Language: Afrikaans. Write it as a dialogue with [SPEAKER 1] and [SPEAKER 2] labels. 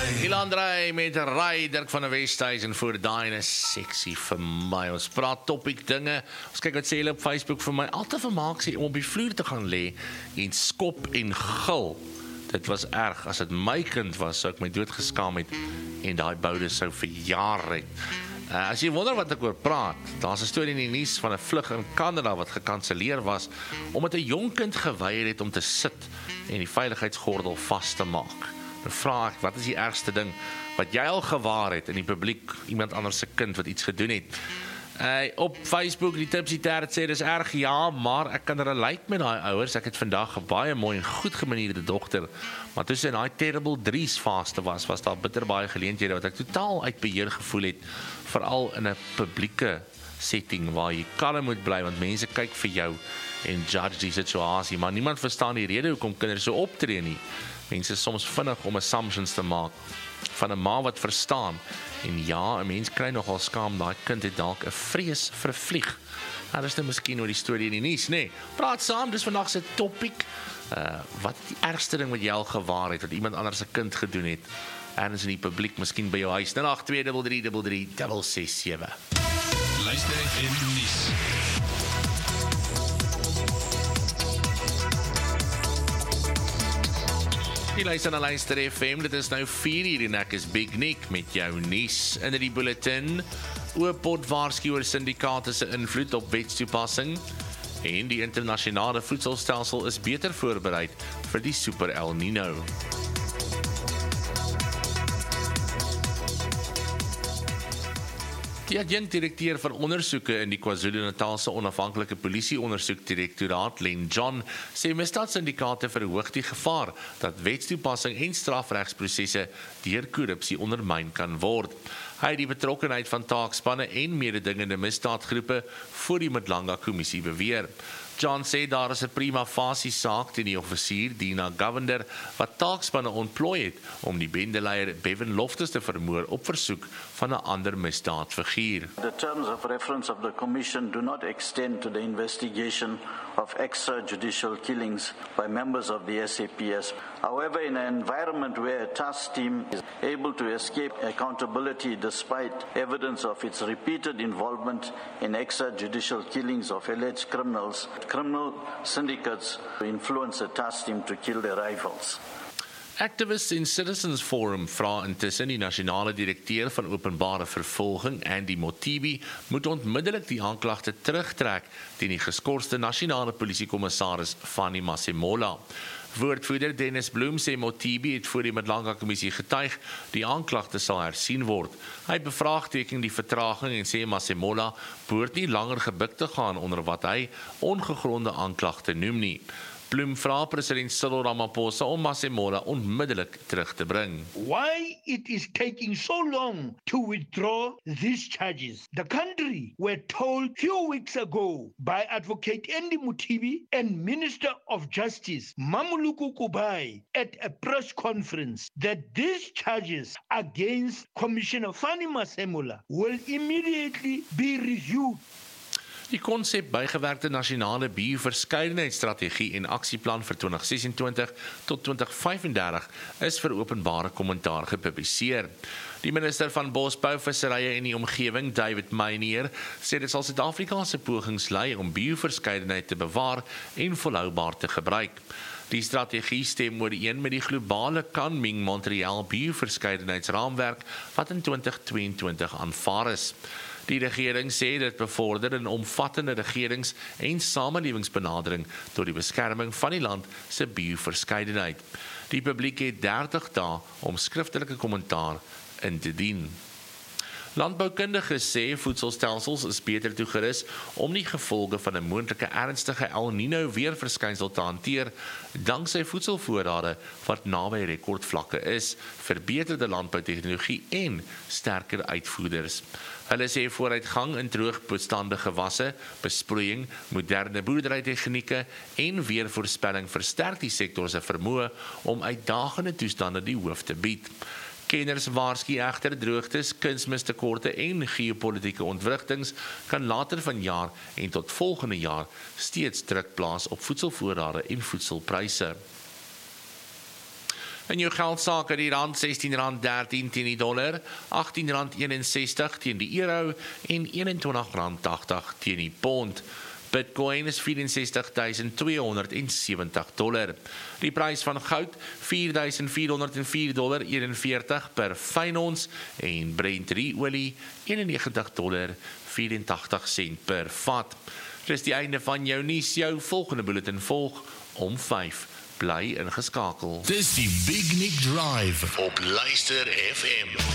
[SPEAKER 1] Ilandrey met Ry, Dirk van der Westhuizen voor daai en sexy vir my. Ons praat topic dinge. Ons kyk wat sê hulle op Facebook vir my. Altyd vermaak sy om op die vloer te gaan lê en skop en gil. Dit was erg. As dit my kind was, sou ek my dood geskaam het en daai boude sou verjaar het. As jy wonder wat ek oor praat, daar's 'n storie in die nuus van 'n vlug in Kanada wat gekanselleer was omdat 'n jong kind geweier het om te sit en die veiligheidsgordel vas te maak. Dan vra ek, wat is die ergste ding wat jy al gewaar het in die publiek, iemand anders se kind wat iets gedoen het? Op Facebook, die Tipsy Tert sê, dis erg, ja, maar ek kan relate met daai ouers. Ek het vandag 'n baie mooi en goed gemanierde dogter, maar tussen daai terrible 3's fase was daar bitter baie geleenthede wat ek totaal uit beheer gevoel het, veral in 'n publieke setting waar jy kalm moet bly, want mense kyk vir jou en judge die situasie, maar niemand verstaan die rede hoekom kinders so optree nie. Mense is soms vinnig om assumptions te maak van 'n ma wat verstaan. En ja, 'n mens kry nogal skaam, daai kind het dalk 'n vrees vir vlieg. Nou, dis nou miskien oor die storie in die nuus, nee. Praat saam, dis vandag se topic. Wat die ergste ding wat jy al gewaar het, wat iemand anders se kind gedoen het, ergens in die publiek, miskien by jou huis, 08233336667.
[SPEAKER 2] Luister en nuus.
[SPEAKER 1] Die luister na Luister FM, dit is nou 4:00 en ek is Big Nick met jou nuus in die bulletin. Oopot waarsku oor syndikaate se invloed op wetstoepassing en die internasionale voedselstelsel is beter voorberei vir die Super El Nino. Die adjunkt-direkteur van ondersoeke in die KwaZulu-Natalse onafhanklike polisie-ondersoekdirektoraat, Len John, sê misdaadsyndikaate verhoog die gevaar dat wetstoepassing en strafregsprosesse deur korrupsie ondermyn kan word. Hy het die betrokkenheid van taakspanne en mededingende misdaadgroepe voor die Madlanga-kommissie beweer. John sê daar is 'n prima facie saak teen die offisier Dina Govender wat taakspanne ontplooi het om die bendeleier Bevan Loftus te vermoor op versoek van 'n ander misdaadfiguur.
[SPEAKER 3] The terms of reference of the Commission do not extend to the investigation of extrajudicial killings by members of the SAPS. However, in an environment where a task team is able to escape accountability despite evidence of its repeated involvement in extrajudicial killings of alleged criminals, criminal syndicates influence a task team to kill their rivals.
[SPEAKER 1] Activists in Citizens Forum vra intussen die nasionale direkteur van openbare vervolging, Andy Mothibi, moet onmiddellik die aanklagte terugtrek teen die geskorste nasionale polisiekommissaris Fanny Masemola. Woordvoerder Dennis Bloem sê Mothibi het voor die Madlanga-kommissie getuig, die aanklagte sal hersien word. Hy bevraagteken die vertraging en sê Masemola behoort nie langer gebuk te gaan onder wat hy ongegronde aanklagte noem nie. Bloem vra president Cyril Ramaphosa om Masemola onmiddellik terug te bring.
[SPEAKER 4] Why it is taking so long to withdraw these charges? The country were told few weeks ago by Advocate Andy Mothibi and Minister of Justice Mamuluku Kubai at a press conference that these charges against Commissioner Fanny Masemola will immediately be reviewed.
[SPEAKER 1] Die konsep bygewerkte nasionale bioverskeidenheidsstrategie en aksieplan vir 2026 tot 2035 is vir openbare kommentaar gepubliseer. Die minister van Bosbou, Visserye en die Omgewing, David Meinier, sê dit sal Suid-Afrika se pogings lei om bioverskeidenheid te bewaar en volhoubaar te gebruik. Die strategie stem ooreen met die globale Kunming Montreal bioverskeidenheidsraamwerk wat in 2022 aanvaar is. Die regering sê dit bevorder 'n omvattende regerings- en samelewingsbenadering tot die beskerming van die land se bioverskeidenheid. Die publiek het 30 dae om skriftelike kommentaar in te dien. Landboukundiges sê voedselstelsels is beter toegerus om die gevolge van 'n moontlike ernstige El Nino weerverskynsel te hanteer, danksy voedselvoorrade wat naby rekordvlakke is, verbeterde landboutegnologie en sterker uitvoerders. Hulle sê vooruitgang in droogbestandige gewasse, besproeiing, moderne boerderytegnieke en weervoorspelling versterk die sektor se vermoë om uitdagende toestande die hoof te bied. Kenners waarsku egter droogtes, kunsmistekorte en geopolitiese ontwrigtings kan later vanjaar en tot volgende jaar steeds druk plaas op voedselvoorrade en voedselpryse. In jou geldsaake die rand R16.13 teen die dollar, R18.61 teen die euro en R21.80 teen die pond. Bitcoin is $64,270. Die prys van goud $4,404.41 per fyn ons en Brent olie $91.84 per vat. Dis die einde van jou nuus. Jou volgende bulletin volg om 5. Bly ingeskakel.
[SPEAKER 2] Dis die Big Nick Drive op Luister FM.